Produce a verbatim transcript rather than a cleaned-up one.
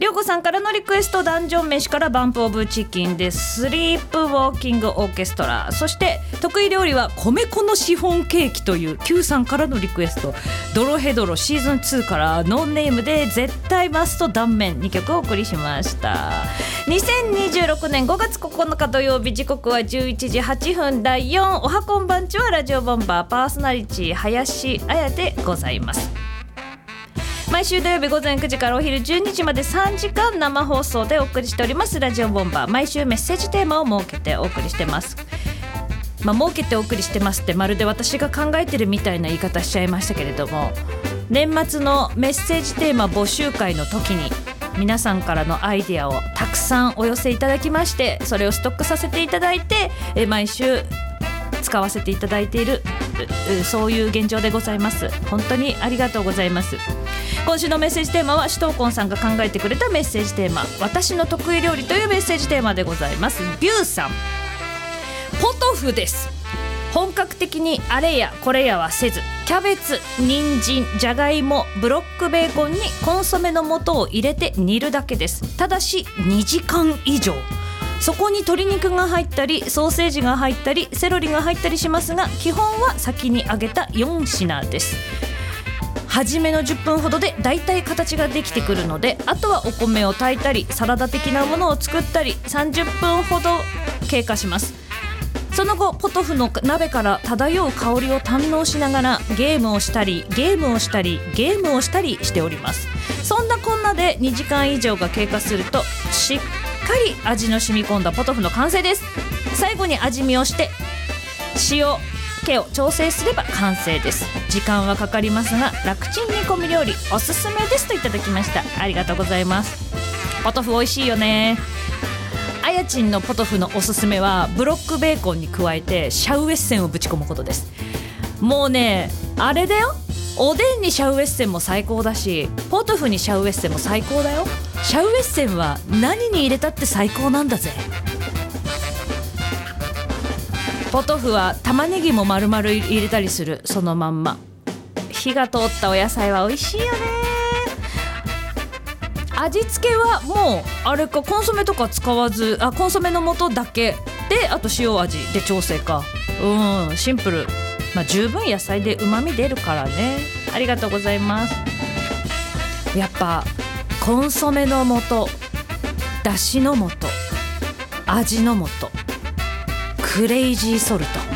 りょうこさんからのリクエスト、ダンジョン飯からバンプオブチキンでスリープウォーキングオーケストラ、そして得意料理は米粉のシフォンケーキという Q さんからのリクエスト、ドロヘドロシーズンツーからノンネームで絶対マスト断面にきょくお送りしました。にせんにじゅうろくねんごがつここのか土曜日、時刻はじゅういちじはちふん、だいよんおはこんばんちはラジオボンバーパーソナリティ林彩でございます。毎週土曜日午前くじからお昼じゅうにじまでさんじかん生放送でお送りしておりますラジオボンバー。毎週メッセージテーマを設けてお送りしてます。まあ、設けてお送りしてますってまるで私が考えてるみたいな言い方しちゃいましたけれども、年末のメッセージテーマ募集会の時に皆さんからのアイデアをたくさんお寄せいただきまして、それをストックさせていただいてえ毎週使わせていただいている、そういう現状でございます。本当にありがとうございます。今週のメッセージテーマはシトーコンさんが考えてくれたメッセージテーマ、私の得意料理というメッセージテーマでございます。ビューさん、ポトフです。本格的にあれやこれやはせず、キャベツ、人参、じゃがいも、ブロックベーコンにコンソメの素を入れて煮るだけです。ただしにじかん以上、そこに鶏肉が入ったりソーセージが入ったりセロリが入ったりしますが、基本は先に揚げたよん品です。初めのじゅっぷんほどでだいたい形ができてくるので、あとはお米を炊いたりサラダ的なものを作ったりさんじゅっぷんほど経過します。その後ポトフの鍋から漂う香りを堪能しながらゲームをしたりゲームをしたりゲームをしたりしております。そんなこんなでにじかん以上が経過するとしっかり味の染み込んだポトフの完成です。最後に味見をして塩気を調整すれば完成です。時間はかかりますが楽ちん煮込み料理おすすめですといただきました。ありがとうございます。ポトフ美味しいよね。あやちんのポトフのおすすめはブロックベーコンに加えてシャウエッセンをぶち込むことです。もうね、あれだよ、おでんにシャウエッセンも最高だし、ポトフにシャウエッセンも最高だよ。シャウエッセンは何に入れたって最高なんだぜ。ポトフは玉ねぎも丸々入れたりする。そのまんま火が通ったお野菜は美味しいよね。味付けはもうあれか、コンソメとか使わず、あコンソメの素だけで、あと塩味で調整か。うん、シンプル。まあ、十分野菜で旨味出るからね。ありがとうございます。やっぱコンソメの素、だしの素、味の素、クレイジーソルト、